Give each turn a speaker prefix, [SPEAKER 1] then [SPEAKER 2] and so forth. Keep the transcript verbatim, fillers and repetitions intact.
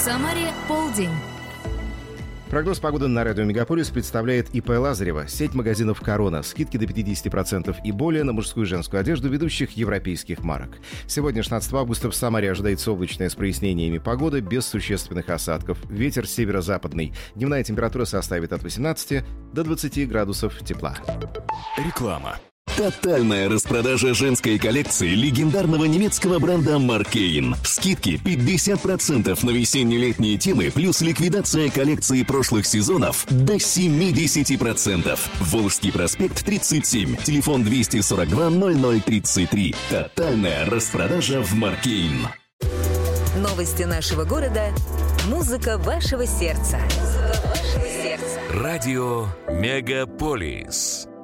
[SPEAKER 1] Самаре полдень.
[SPEAKER 2] Прогноз погоды на радио «Мегаполис» представляет ИП Лазарева. Сеть магазинов «Корона». Скидки до пятьдесят процентов и более на мужскую и женскую одежду ведущих европейских марок. Сегодня, шестнадцатого августа, в Самаре ожидается облачная с прояснениями погода, без существенных осадков. Ветер северо-западный. Дневная температура составит от восемнадцати до двадцати градусов тепла.
[SPEAKER 3] Реклама. Тотальная распродажа женской коллекции легендарного немецкого бренда Маркейн. Скидки пятьдесят процентов на весенне-летние темы, плюс ликвидация коллекции прошлых сезонов до семьдесят процентов. Волжский проспект тридцать семь, телефон двести сорок два ноль ноль тридцать три. Тотальная распродажа в Маркейн.
[SPEAKER 4] Новости нашего города. Музыка вашего сердца. Музыка вашего сердца.
[SPEAKER 3] Радио «Мегаполис».